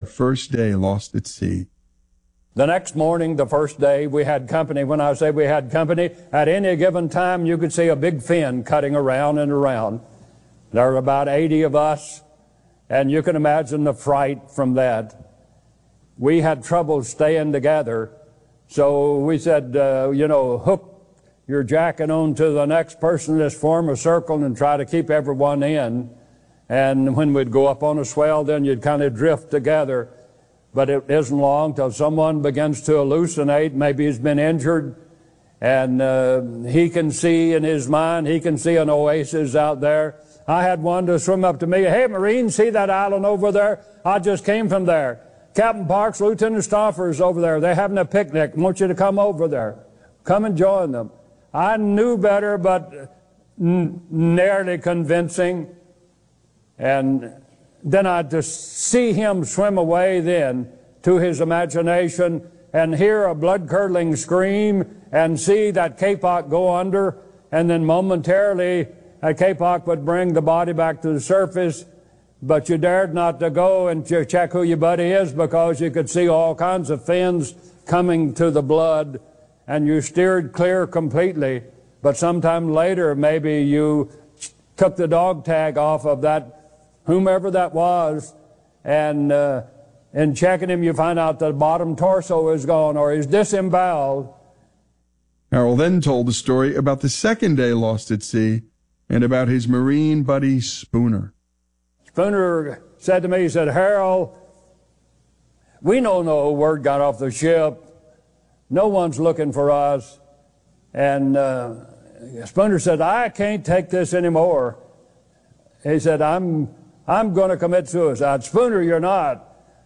first day lost at sea. The next morning, the first day, we had company. When I say we had company, at any given time, you could see a big fin cutting around and around. There were about 80 of us, and you can imagine the fright from that. We had trouble staying together, so we said, hook your jacket onto the next person, just form a circle and try to keep everyone in. And when we'd go up on a swell, then you'd kind of drift together. But it isn't long till someone begins to hallucinate. Maybe he's been injured, and he can see in his mind, he can see an oasis out there. I had one to swim up to me. Hey, Marine, see that island over there? I just came from there. Captain Parks, Lieutenant Stauffer's over there. They're having a picnic. I want you to come over there. Come and join them. I knew better, but nearly convincing. And then I'd just see him swim away then to his imagination and hear a blood-curdling scream and see that Kapok go under, and then momentarily a Kapok would bring the body back to the surface, but you dared not to go and check who your buddy is because you could see all kinds of fins coming to the blood, and you steered clear completely. But sometime later, maybe you took the dog tag off of that whomever that was, and in checking him, you find out the bottom torso is gone or he's disemboweled. Harold then told the story about the second day lost at sea and about his Marine buddy Spooner. Spooner said to me, he said, Harold, we know no word got off the ship. No one's looking for us. And Spooner said, I can't take this anymore. He said, I'm going to commit suicide. Spooner, you're not.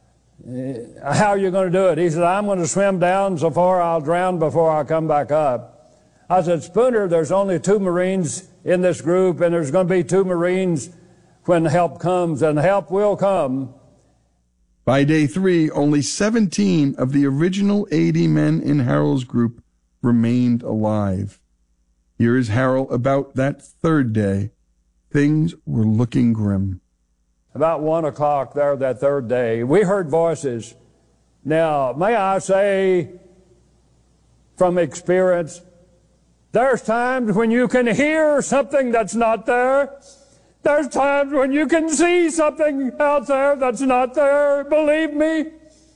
How are you going to do it? He said, I'm going to swim down so far I'll drown before I come back up. I said, Spooner, there's only 2 Marines in this group, and there's going to be 2 Marines when help comes, and help will come. By day 3, only 17 of the original 80 men in Harold's group remained alive. Here is Harold about that third day. Things were looking grim. About 1 o'clock there that third day, we heard voices. Now, may I say from experience, there's times when you can hear something that's not there. There's times when you can see something out there that's not there, believe me.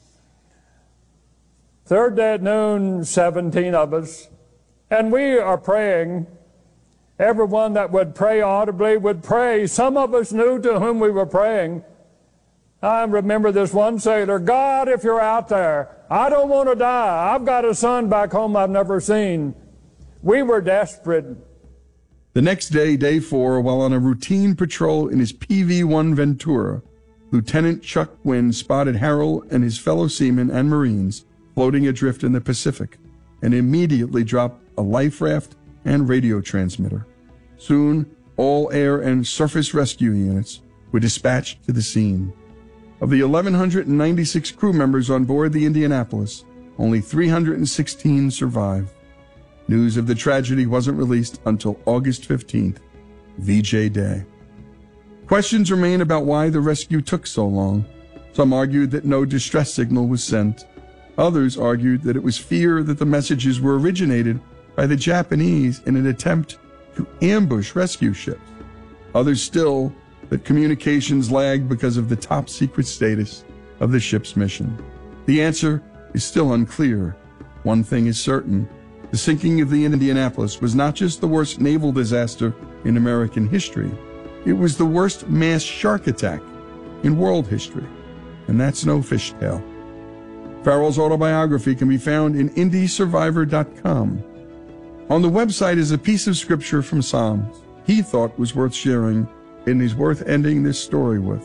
Third day at noon, 17 of us, and we are praying. Everyone that would pray audibly would pray. Some of us knew to whom we were praying. I remember this one sailor, God, if you're out there, I don't want to die. I've got a son back home I've never seen. We were desperate. The next day, day 4, while on a routine patrol in his PV-1 Ventura, Lieutenant Chuck Wynn spotted Harold and his fellow seamen and Marines floating adrift in the Pacific and immediately dropped a life raft and radio transmitter. Soon, all air and surface rescue units were dispatched to the scene. Of the 1,196 crew members on board the Indianapolis, only 316 survived. News of the tragedy wasn't released until August 15th, VJ Day. Questions remain about why the rescue took so long. Some argued that no distress signal was sent. Others argued that it was fear that the messages were originated by the Japanese in an attempt to ambush rescue ships. Others still that communications lagged because of the top-secret status of the ship's mission. The answer is still unclear. One thing is certain. The sinking of the Indianapolis was not just the worst naval disaster in American history. It was the worst mass shark attack in world history. And that's no fishtail. Farrell's autobiography can be found in IndySurvivor.com. On the website is a piece of scripture from Psalms he thought was worth sharing and is worth ending this story with.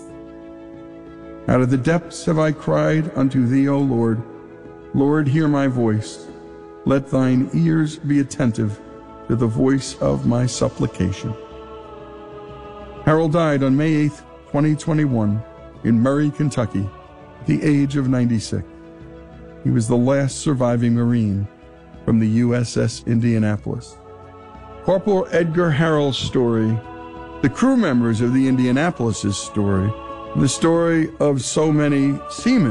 Out of the depths have I cried unto thee, O Lord. Lord, hear my voice. Let thine ears be attentive to the voice of my supplication. Harold died on May 8th, 2021, in Murray, Kentucky, at the age of 96. He was the last surviving Marine from the USS Indianapolis. Corporal Edgar Harold's story, the crew members of the Indianapolis' story, the story of so many seamen